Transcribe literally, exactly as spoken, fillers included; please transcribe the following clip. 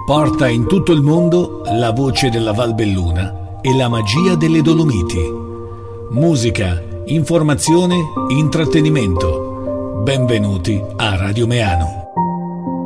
Porta in tutto il mondo la voce della Val Belluna e la magia delle Dolomiti. Musica, informazione, intrattenimento. Benvenuti a Radio Meano.